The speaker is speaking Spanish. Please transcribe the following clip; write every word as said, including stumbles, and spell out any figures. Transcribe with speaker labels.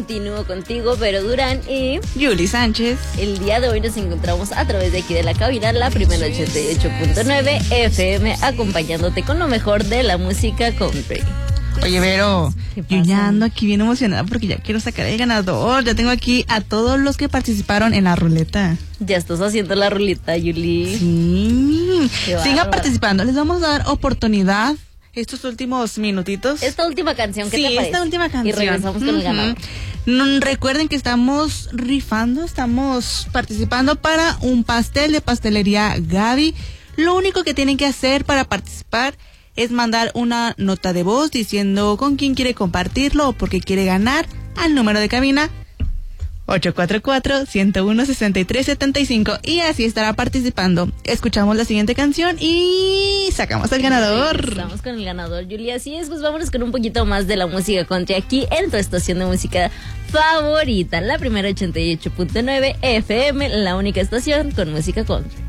Speaker 1: continúo contigo, Vero Durán y
Speaker 2: Yuli Sánchez.
Speaker 1: El día de hoy nos encontramos a través de aquí de la cabina, la primera ochenta y ocho punto nueve F M, acompañándote con lo mejor de la música country.
Speaker 2: Oye, Vero, yo ya ando aquí bien emocionada porque ya quiero sacar el ganador. Ya tengo aquí a todos los que participaron en la ruleta.
Speaker 1: Ya estás haciendo la ruleta, Yuli.
Speaker 2: Sí. Sigan participando. Les vamos a dar oportunidad estos últimos minutitos.
Speaker 1: Esta última canción, ¿qué
Speaker 2: sí,
Speaker 1: te parece?
Speaker 2: esta última canción.
Speaker 1: Y regresamos con uh-huh. el ganador.
Speaker 2: No, recuerden que estamos rifando, estamos participando para un pastel de pastelería Gaby. Lo único que tienen que hacer para participar es mandar una nota de voz diciendo con quién quiere compartirlo o por qué quiere ganar al número de cabina ocho cuatro cuatro, uno uno, seis tres siete cinco y así estará participando. Escuchamos la siguiente canción y sacamos al ganador.
Speaker 1: Estamos con el ganador, Julia. Así es, pues vámonos con un poquito más de la música country aquí en tu estación de música favorita, la primera ochenta y ocho punto nueve F M, la única estación con música country.